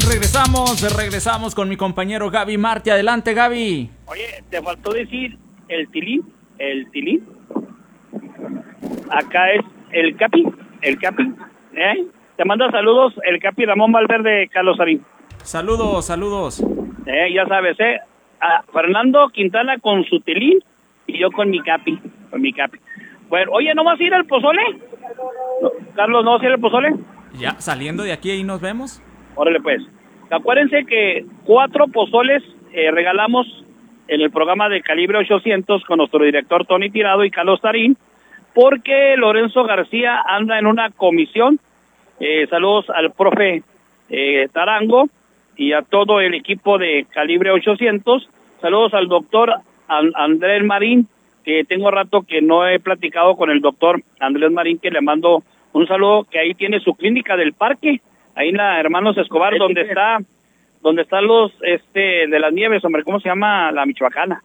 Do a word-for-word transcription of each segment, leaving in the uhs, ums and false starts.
regresamos, regresamos con mi compañero Gaby Martí. Adelante, Gaby. Oye, te faltó decir el tilín, el tilín. Acá es el Capi, el Capi. ¿Eh? Te manda saludos el Capi Ramón Valverde, Carlos Sarín. Saludos, saludos. Eh, ya sabes, ¿eh? A Fernando Quintana con su tilín y yo con mi Capi, con mi Capi. Bueno, oye, ¿no vas a ir al pozole? No, Carlos, ¿no vas a ir al pozole? Ya, saliendo de aquí, ahí nos vemos. Órale, pues. Acuérdense que cuatro pozoles eh, regalamos en el programa de Calibre ochocientos con nuestro director Tony Tirado y Carlos Tarín, porque Lorenzo García anda en una comisión. Eh, saludos al profe eh, Tarango y a todo el equipo de Calibre ochocientos. Saludos al doctor An- Andrés Marín, que tengo rato que no he platicado con el doctor Andrés Marín, que le mando un saludo, que ahí tiene su clínica del parque, ahí en la Hermanos Escobar, ¿sí? donde está, donde están los, este, de las nieves, hombre, ¿cómo se llama? La Michoacana.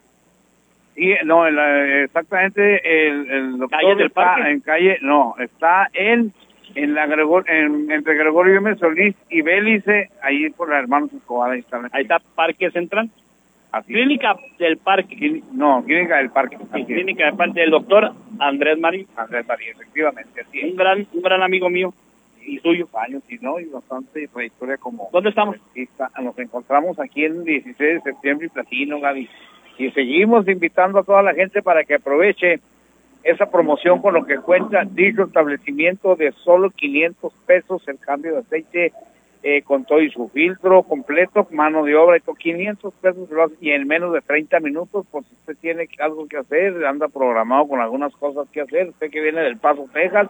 Sí, no, el, exactamente, el, el doctor ¿Calle del está Parque? en calle, no, está en, en la Gregor, en, entre Gregorio Gómez Solís y Bélice, ahí por la Hermanos Escobar, ahí está. Ahí está Parque Central. Así Clínica es. del Parque. Clínica, no, Clínica del Parque. Sí, Clínica del Parque del doctor Andrés Marín. Andrés Marín, efectivamente, así es. Un gran, un gran amigo mío y suyo. Años, y no, y bastante trayectoria como... ¿Dónde estamos? Está, nos encontramos aquí en dieciséis de septiembre y Platino, Gaby. Y seguimos invitando a toda la gente para que aproveche esa promoción con lo que cuenta dicho establecimiento de solo quinientos pesos el cambio de aceite eh, con todo y su filtro completo, mano de obra y todo, quinientos pesos y en menos de treinta minutos, pues usted tiene algo que hacer, anda programado con algunas cosas que hacer, usted que viene del Paso, Texas,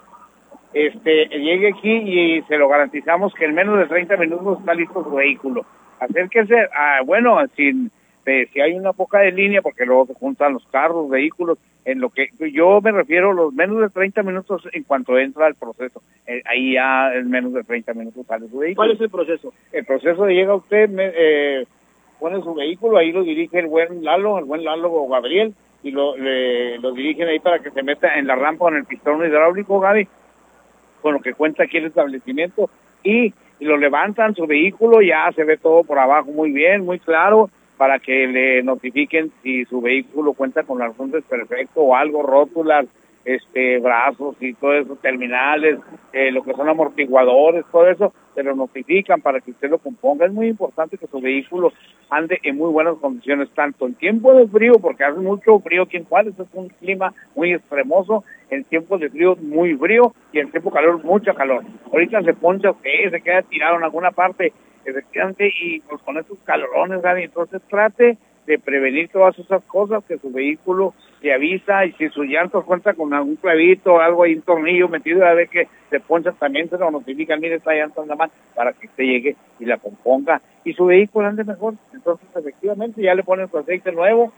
este, llegue aquí y se lo garantizamos que en menos de treinta minutos está listo su vehículo. Acérquese, ah, bueno, sin... Eh, si hay una poca de línea, porque luego se juntan los carros, vehículos, en lo que yo me refiero, los menos de treinta minutos en cuanto entra el proceso, eh, ahí ya en menos de treinta minutos sale su vehículo. ¿Cuál es el proceso? El proceso de llega usted, me, eh, pone su vehículo, ahí lo dirige el buen Lalo, el buen Lalo Gabriel, y lo, le, lo dirigen ahí para que se meta en la rampa en el pistón hidráulico, Gaby, con lo que cuenta aquí el establecimiento, y, y lo levantan su vehículo, ya se ve todo por abajo muy bien, muy claro, para que le notifiquen si su vehículo cuenta con las luces perfecto o algo, rótulas, este, brazos y todo eso, terminales, eh, lo que son amortiguadores, todo eso, se lo notifican para que usted lo componga. Es muy importante que su vehículo ande en muy buenas condiciones, tanto en tiempo de frío, porque hace mucho frío aquí en Juárez, es un clima muy extremoso, en tiempos de frío muy frío y en tiempo de calor mucha calor. Ahorita se poncha usted, se queda tirado en alguna parte, efectivamente, y pues con esos calorones, Gaby, entonces trate de prevenir todas esas cosas, que su vehículo le avisa, y si su llanto cuenta con algún clavito o algo ahí, un tornillo metido, a ver que se poncha, también se lo notifican, mire, esta llanta anda mal, para que usted llegue y la componga, y su vehículo ande mejor. Entonces, efectivamente, ya le ponen su aceite nuevo,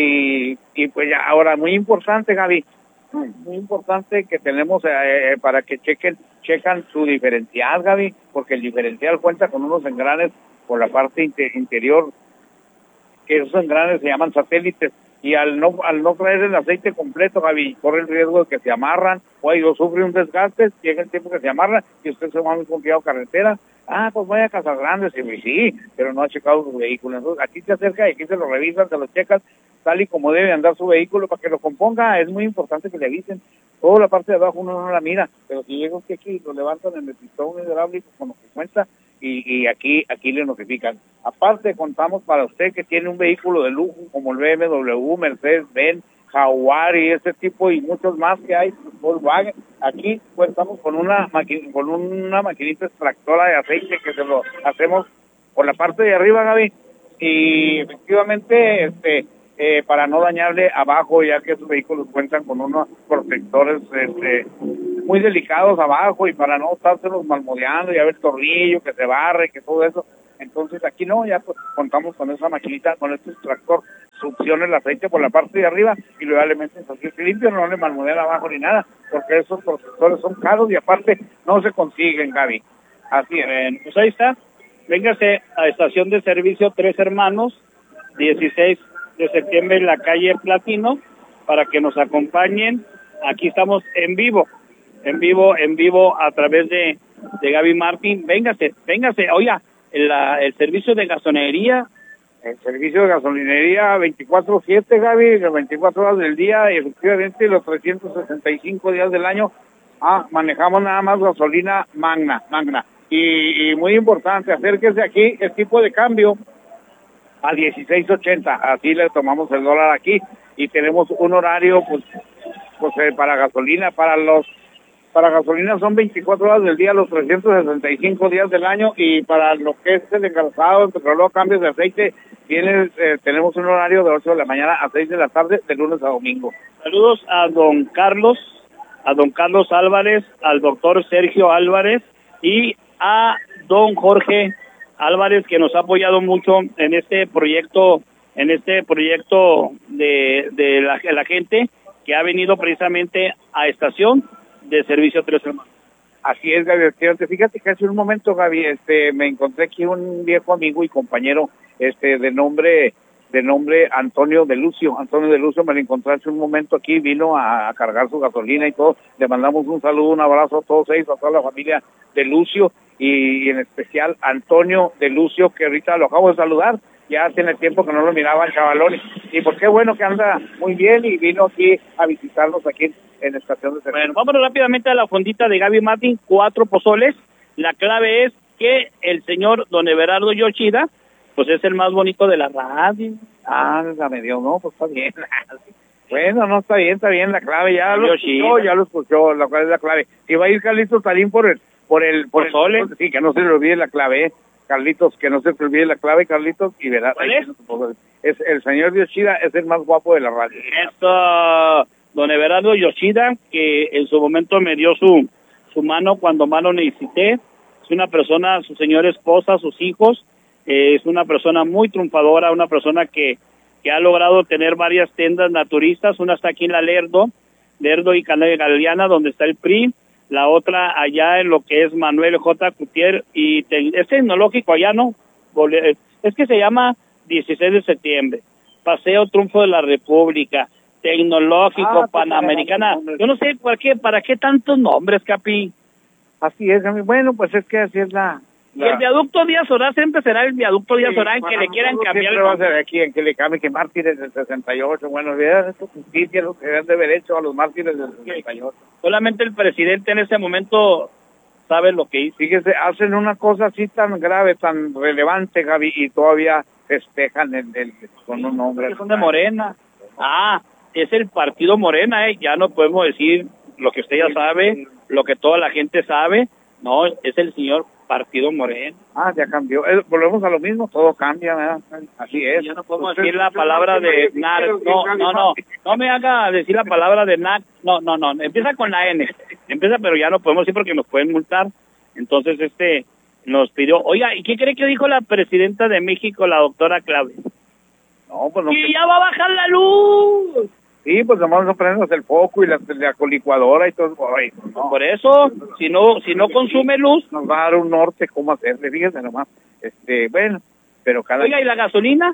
y, y pues ya, ahora, muy importante, Gaby, muy importante que tenemos eh, para que chequen, checan su diferencial, Gaby, porque el diferencial cuenta con unos engranes por la parte inter- interior, que esos engranes se llaman satélites, y al no al no traer el aceite completo, Gaby, corre el riesgo de que se amarran, o ahí lo sufre un desgaste, llega el tiempo que se amarra, y usted se va muy confiado a carretera, ah, pues vaya a Casas Grandes, y sí, pero no ha checado su vehículo. Entonces, aquí se acerca y aquí se lo revisan, se lo checan, tal y como debe andar su vehículo para que lo componga. Es muy importante que le avisen. Toda la parte de abajo uno no la mira, pero si llega usted aquí, lo levantan en el pistón hidráulico con lo que cuenta, y, y aquí aquí le notifican. Aparte, contamos para usted que tiene un vehículo de lujo como el B M W, Mercedes-Benz, Jaguar y ese tipo y muchos más que hay, Volkswagen. Aquí contamos con una maqui- con una maquinita extractora de aceite que se lo hacemos por la parte de arriba, Gaby, y efectivamente este eh, para no dañarle abajo, ya que esos vehículos cuentan con unos protectores este muy delicados abajo, y para no estárselos malmodeando y a ver tornillo que se barre, que todo eso. Entonces aquí no, ya pues, contamos con esa maquinita, con este extractor, succiona el aceite por la parte de arriba y luego le meten aceite limpio, no le malmodean abajo ni nada, porque esos protectores son caros y aparte no se consiguen, Gaby. Así es. Bien, pues ahí está. Véngase a Estación de Servicio Tres Hermanos, dieciséis de septiembre en la calle Platino, para que nos acompañen. Aquí estamos en vivo, en vivo, en vivo a través de, de Gaby Martín. Véngase, véngase. Oiga, el, la, el servicio de gasolinería. El servicio de gasolinería veinticuatro siete, Gaby, las veinticuatro horas del día y efectivamente los trescientos sesenta y cinco días del año ah, manejamos nada más gasolina magna, magna. Y, y muy importante, acérquese aquí, el tipo de cambio a dieciséis ochenta, así le tomamos el dólar aquí y tenemos un horario pues, pues eh, para gasolina, para los Para gasolina son veinticuatro horas del día, los trescientos sesenta y cinco días del año, y para lo que es el engrasado, el petróleo, cambios de aceite, tiene, eh, tenemos un horario de ocho de la mañana a seis de la tarde, de lunes a domingo. Saludos a don Carlos, a don Carlos Álvarez, al doctor Sergio Álvarez y a don Jorge Álvarez, que nos ha apoyado mucho en este proyecto, en este proyecto de, de la, la gente que ha venido precisamente a estación de servicio Tres Hermanos. Así es, Gaby. Fíjate que hace un momento, Gaby, este, me encontré aquí un viejo amigo y compañero, este, de nombre, de nombre Antonio de Lucio. Antonio de Lucio me lo encontré hace un momento aquí, vino a, a cargar su gasolina y todo. Le mandamos un saludo, un abrazo a todos ellos, a toda la familia de Lucio y, y en especial Antonio de Lucio, que ahorita lo acabo de saludar. Ya tiene tiempo que no lo miraba el chavalón. Y pues qué bueno que anda muy bien y vino aquí a visitarnos aquí en la estación de servicio. Bueno, vámonos rápidamente a la fondita de Gaby Martín, cuatro pozoles. La clave es que el señor don Everardo Yoshida, pues es el más bonito de la radio. Ah, la me dio, no, pues está bien. Bueno, no, está bien, está bien la clave, ya lo escuchó, ya lo escuchó, la cual es la clave. Si va a ir Carlitos Tarín por el, por el, por pozole. el, sí, que no se le olvide la clave, eh. Carlitos, que no se te olvide la clave, Carlitos, y verás. ¿Cuál es? Es el señor Yoshida, es el más guapo de la radio. Esto, don Everardo Yoshida, que en su momento me dio su, su mano cuando más lo necesité. Es una persona, su señora esposa, sus hijos, eh, es una persona muy triunfadora, una persona que, que ha logrado tener varias tiendas naturistas. Una está aquí en la Lerdo, Lerdo y Canal Galeana, donde está el P R I. La otra allá en lo que es Manuel J. Cutier, y te, es tecnológico allá, ¿no? Es que se llama dieciséis de septiembre, Paseo Triunfo de la República, Tecnológico, ah, Panamericana. Yo no sé para qué, para qué tantos nombres, Capi. Así es, bueno, pues es que así es la... Y el viaducto Díaz Orán siempre será el viaducto Díaz Orán, sí, que bueno, le quieran cambiar. Siempre va a ser aquí, en que le cambie, que mártires del sesenta y ocho, bueno, vean esto, justicia, lo que deben de haber hecho a los mártires del sesenta y ocho. Solamente el presidente en ese momento sabe lo que hizo. Fíjese, hacen una cosa así tan grave, tan relevante, Gaby, y todavía festejan el, el, con un nombre. Son de Morena. Ah, es el partido Morena, eh, ya no podemos decir lo que usted ya sabe, lo que toda la gente sabe, no, es el señor Partido Moreno. Ah, ya cambió. Eh, volvemos a lo mismo, todo cambia, ¿verdad? Así es. Ya no podemos decir la palabra de N A R. No, no, no. No me haga decir la palabra de N A R. No, no, no. Empieza con la N. Empieza, pero ya no podemos decir porque nos pueden multar. Entonces, este, nos pidió. Oiga, ¿y qué cree que dijo la presidenta de México, la doctora Claudia? No, pues no. ¡Que ya va a bajar la luz! Sí, pues nomás no prendemos el foco y la, la colicuadora y todo. Ay, no. Por eso, si no si no consume luz, nos va a dar un norte cómo hacerle, fíjense nomás. Este, bueno, pero cada... Oiga, ¿y la gasolina?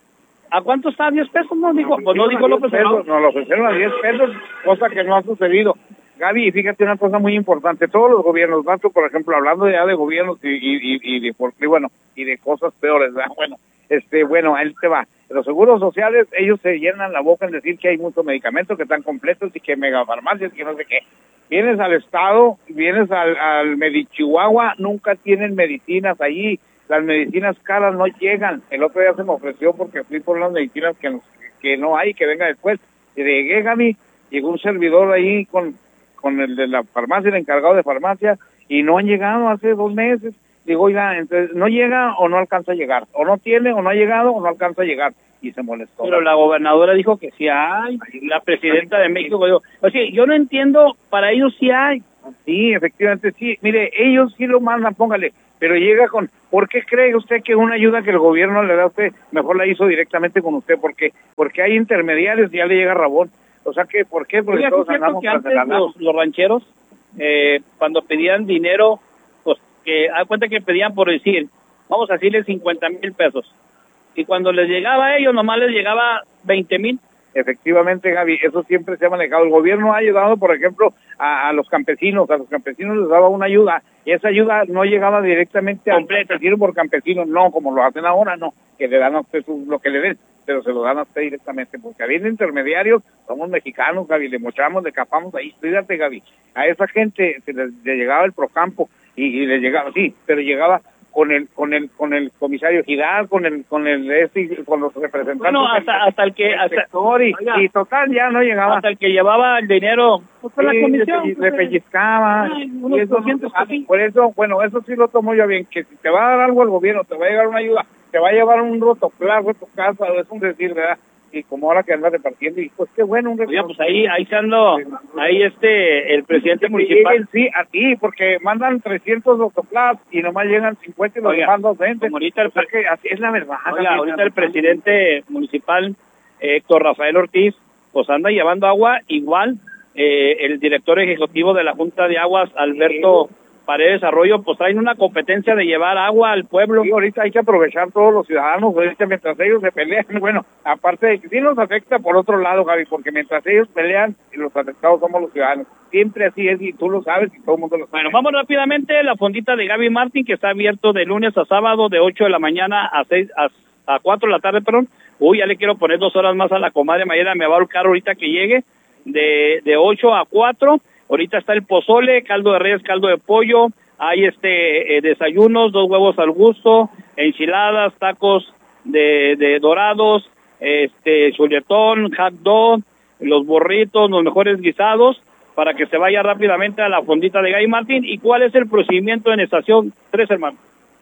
¿A cuánto está? ¿A diez pesos? No dijo, pues no dijo López Obrador. Nos lo ofrecieron a diez pesos, cosa que no ha sucedido. Gaby, fíjate una cosa muy importante, todos los gobiernos, tanto por ejemplo, hablando ya de gobiernos y, y, y, y de, y bueno, y de cosas peores, ¿verdad? Bueno, este, bueno, ahí te va. Los seguros sociales, ellos se llenan la boca en decir que hay muchos medicamentos que están completos y que megafarmacias, que no sé qué. Vienes al estado, vienes al, al Medichihuahua, nunca tienen medicinas allí, las medicinas caras no llegan. El otro día se me ofreció porque fui por unas medicinas que, que no hay, que venga después. Y llegué, Gaby, llegó un servidor ahí con, con el de la farmacia, el encargado de farmacia, y no han llegado hace dos meses. Digo, oiga, entonces, ¿no llega o no alcanza a llegar? ¿O no tiene o no ha llegado o no alcanza a llegar? Y se molestó. Pero la gobernadora dijo que sí hay, la presidenta de México dijo, o sea, yo no entiendo, para ellos sí hay. Sí, efectivamente sí, mire, ellos sí lo mandan, póngale, pero llega con, ¿por qué cree usted que una ayuda que el gobierno le da a usted, mejor la hizo directamente con usted? Porque porque hay intermediarios y ya le llega rabón. O sea, que ¿por qué? Porque Oiga, todos ¿sí andamos que antes los, los rancheros, eh, cuando pedían dinero, pues que haz cuenta que pedían por decir, vamos a decirle cincuenta mil pesos, y cuando les llegaba a ellos nomás les llegaba veinte mil, efectivamente, Gaby, eso siempre se ha manejado. El gobierno ha ayudado, por ejemplo, a, a los campesinos, a los campesinos les daba una ayuda, y esa ayuda no llegaba directamente al campesino por campesino, no, como lo hacen ahora, no, que le dan a usted su, lo que le den, pero se lo dan a usted directamente, porque habiendo intermediarios, somos mexicanos, Gaby, le mochamos, le capamos ahí, cuídate, Gaby, a esa gente se le, le llegaba el Procampo, y, y le llegaba, sí, pero llegaba con el con el con el comisario Gidal, con el con el este, con los representantes, bueno, hasta del, hasta el que hasta, sector y, y total ya no llegaba, hasta el que llevaba el dinero pues, sí, la comisión le, le pellizcaba. Ay, Y eso, ah, por eso, bueno, eso sí lo tomo yo bien, que si te va a dar algo el gobierno, te va a llegar una ayuda, te va a llevar un rotoclaro a tu casa, es un decir, ¿verdad? Y como ahora que anda repartiendo, y pues qué bueno. Un Oiga, pues ahí, ahí se ando, ahí este, el presidente municipal. Sí, a ti, porque mandan trescientos rotoclaros y nomás llegan cincuenta y los Oiga, dejan docentes. Como ahorita el, o sea que así es la verdad. Oiga, ahorita el presidente municipal, eh, Héctor Rafael Ortiz, pues anda llevando agua igual, eh, el director ejecutivo de la Junta de Aguas, Alberto sí. Paredes Arroyo, pues traen una competencia de llevar agua al pueblo. Y ahorita hay que aprovechar todos los ciudadanos, ahorita mientras ellos se pelean, bueno, aparte de que sí nos afecta por otro lado, Gaby, porque mientras ellos pelean, los afectados somos los ciudadanos. Siempre así es, y tú lo sabes, y todo el mundo lo sabe. Bueno, vamos rápidamente, la fondita de Gaby Martín, que está abierto de lunes a sábado, de ocho de la mañana a seis, a, a cuatro de la tarde, perdón. Uy, ya le quiero poner dos horas más a la comadre Mayela, me va a ahorcar ahorita que llegue, de, de ocho a cuatro. Ahorita está el pozole, caldo de res, caldo de pollo, hay este eh, desayunos, dos huevos al gusto, enchiladas, tacos de, de dorados, este chuletón, hot dog, los burritos, los mejores guisados, para que se vaya rápidamente a la fondita de Gaby Martín. ¿Y cuál es el procedimiento en estación tres, hermano?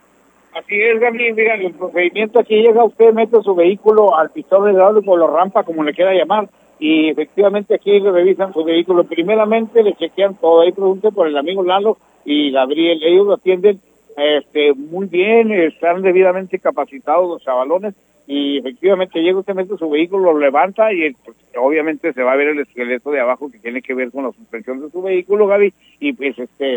Así es, Gaby, mira, el procedimiento aquí llega, usted mete su vehículo al pistón hidráulico o la rampa, como le quiera llamar, y efectivamente aquí le revisan su vehículo. Primeramente le chequean todo, ahí pregunte por el amigo Lalo y Gabriel, ellos lo atienden este muy bien, están debidamente capacitados los chavalones, y efectivamente llega, usted mete su vehículo, lo levanta y pues, obviamente se va a ver el esqueleto de abajo que tiene que ver con la suspensión de su vehículo, Gaby, y pues este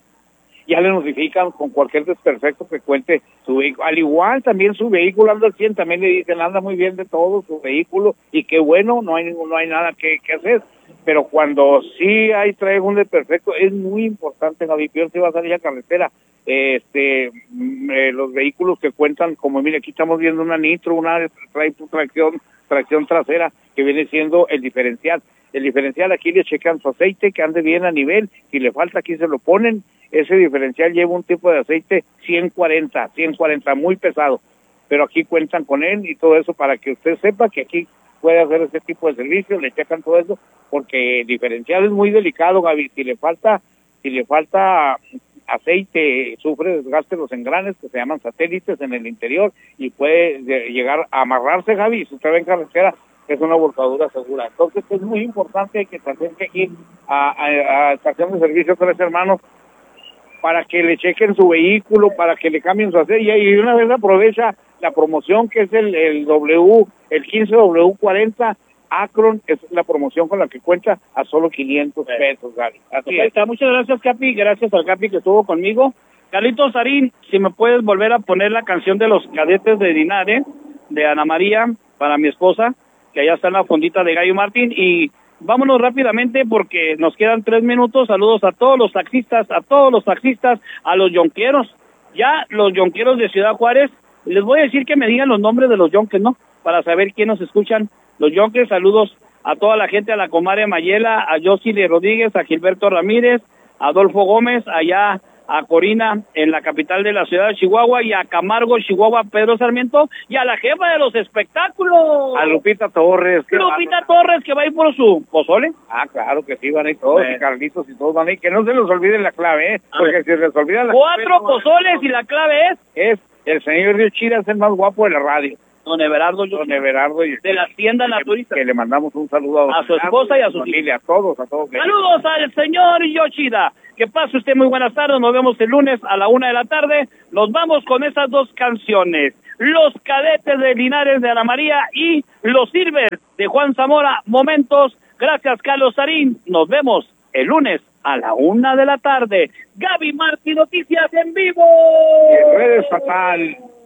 ya le notifican con cualquier desperfecto que cuente su vehículo. Al igual también su vehículo anda al cien, también le dicen anda muy bien de todo su vehículo, y qué bueno, no hay no hay nada que, que hacer. Pero cuando sí hay trae un desperfecto, es muy importante, Gaby, peor si va a salir a carretera, este eh, los vehículos que cuentan, como mire, aquí estamos viendo una nitro, una trae tracción, tracción trasera, que viene siendo el diferencial. El diferencial aquí le checan su aceite, que ande bien a nivel, si le falta aquí se lo ponen. Ese diferencial lleva un tipo de aceite ciento cuarenta, ciento cuarenta, muy pesado, pero aquí cuentan con él y todo eso para que usted sepa que aquí puede hacer ese tipo de servicios, le checan todo eso, porque el diferencial es muy delicado, Gaby, si le falta, si le falta aceite, sufre desgaste los engranes que se llaman satélites en el interior y puede llegar a amarrarse, Gaby, y si usted va en carretera, es una volcadura segura. Entonces es muy importante que se acerque aquí a, a, a estación de servicio Tres Hermanos para que le chequen su vehículo, para que le cambien su aceite, y una vez aprovecha la promoción que es el, el W, el quince W cuarenta Akron, es la promoción con la que cuenta a solo quinientos pesos, Gary. Así okay, está. Muchas gracias, Capi, gracias al Capi que estuvo conmigo. Carlitos Sarín, si me puedes volver a poner la canción de los cadetes de Dinare, de Ana María, para mi esposa, que allá está en la fondita de Gaby Martín, y vámonos rápidamente porque nos quedan tres minutos. Saludos a todos los taxistas, a todos los taxistas, a los yonqueros, ya los yonqueros de Ciudad Juárez. Les voy a decir que me digan los nombres de los yonques, ¿no? Para saber quién nos escuchan. Los yonques, saludos a toda la gente, a la comadre Mayela, a Yosile Rodríguez, a Gilberto Ramírez, a Adolfo Gómez, allá a Corina en la capital de la ciudad de Chihuahua, y a Camargo, Chihuahua, Pedro Sarmiento, y a la jefa de los espectáculos, a Lupita Torres. Lupita Torres, que va a ir por su pozole. Ah, claro que sí, van a ir todos, bueno. Y Carlitos y todos van a ir, que no se les olvide la clave, ¿eh? A Porque ver. si se les olvida la Cuatro clave... Cuatro pozoles, y la clave es... Es el señor Río Chira, es el más guapo de la radio. Don Everardo, Don Everardo y de la tienda naturista, que le mandamos un saludo a, a su esposa y a su familia, a todos, a todos. Saludos al señor Yoshida. Que pase usted muy buenas tardes. Nos vemos el lunes a la una de la tarde. Nos vamos con esas dos canciones: Los Cadetes de Linares de Ana María y Los Silvers de Juan Zamora. Momentos. Gracias, Carlos Sarín. Nos vemos el lunes a la una de la tarde. Gaby Martín, noticias en vivo. En redes fatal.